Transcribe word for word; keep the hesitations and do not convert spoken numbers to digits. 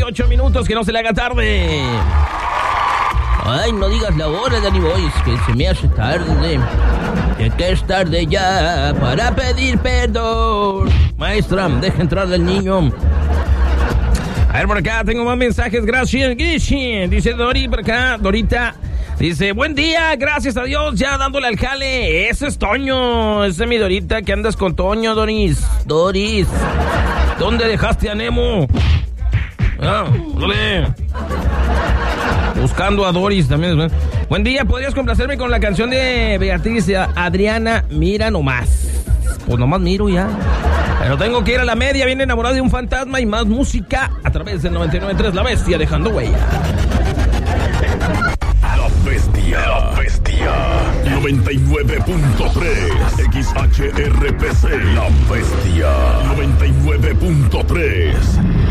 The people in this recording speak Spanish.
dieciocho minutos, que no se le haga tarde. Ay, no digas la hora, Danny Boys, que se me hace tarde. Es que es tarde ya para pedir perdón. Maestra, deja entrar al niño. A ver, por acá tengo más mensajes. Gracias, Gishi. Dice Dori por acá, Dorita. Dice, buen día, gracias a Dios, ya dándole al jale. Ese es Toño, ese es mi Dorita, que andas con Toño, Doris. Doris, ¿dónde dejaste a Nemo? Ah, dale. Buscando a Doris también. Buen día, ¿podrías complacerme con la canción de Beatriz Adriana? Mira nomás. Pues nomás miro ya. Pero tengo que ir a la media, viene enamorado de un fantasma y más música a través del noventa y nueve punto tres, La Bestia, dejando huella. La Bestia, La Bestia, noventa y nueve punto tres, X H R P C, La Bestia, noventa y nueve punto tres.